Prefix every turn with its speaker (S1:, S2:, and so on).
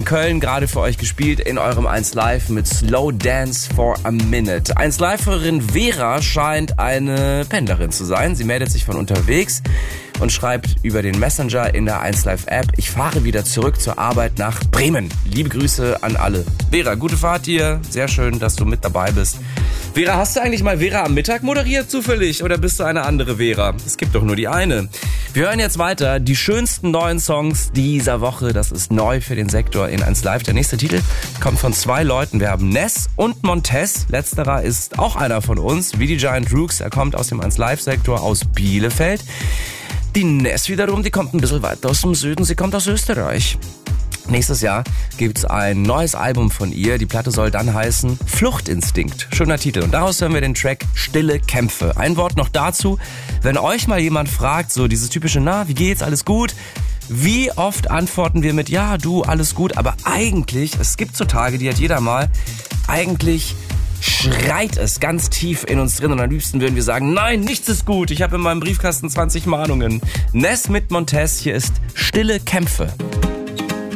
S1: Köln gerade für euch gespielt in eurem 1 Live mit Slow Dance for a Minute. 1 Liverin Vera scheint eine Pendlerin zu sein. Sie meldet sich von unterwegs und schreibt über den Messenger in der 1 Live App: Ich fahre wieder zurück zur Arbeit nach Bremen. Liebe Grüße an alle. Vera, gute Fahrt dir. Sehr schön, dass du mit dabei bist. Vera, hast du eigentlich mal Vera am Mittag moderiert zufällig oder bist du eine andere Vera? Es gibt doch nur die eine. Wir hören jetzt weiter die schönsten neuen Songs dieser Woche. Das ist neu für den Sektor in 1 Live. Der nächste Titel kommt von 2 Leuten. Wir haben Ness und Montez. Letzterer ist auch einer von uns, wie die Giant Rooks. Er kommt aus dem 1 Live Sektor aus Bielefeld. Die Ness wiederum, die kommt ein bisschen weiter aus dem Süden. Sie kommt aus Österreich. Nächstes Jahr gibt's ein neues Album von ihr. Die Platte soll dann heißen Fluchtinstinkt. Schöner Titel. Und daraus hören wir den Track Stille Kämpfe. Ein Wort noch dazu. Wenn euch mal jemand fragt, so dieses typische, na, wie geht's, alles gut? Wie oft antworten wir mit, ja, du, alles gut? Aber eigentlich, es gibt so Tage, die hat jeder mal, eigentlich schreit es ganz tief in uns drin und am liebsten würden wir sagen, nein, nichts ist gut. Ich habe in meinem Briefkasten 20 Mahnungen. Ness mit Montez, hier ist Stille Kämpfe.